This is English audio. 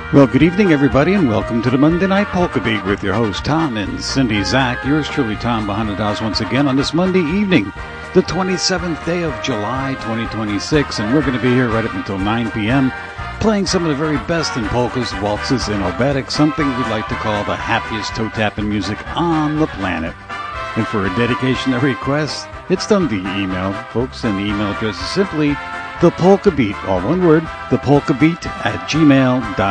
Well, good evening, everybody, and welcome to the Monday Night Polka Beat with your host, Tom and Cindy Zach. Yours truly, Tom, behind the dials once again on this Monday evening, the 27th day of July, 2026, and we're going to be here right up until 9 p.m., playing some of the very best in polkas, waltzes, and obatics, something we'd like to call the happiest toe-tapping music on the planet. And for a dedication or request, it's done via email, folks, and the email address is simply thepolkabeat, all one word, thepolkabeat@gmail.com.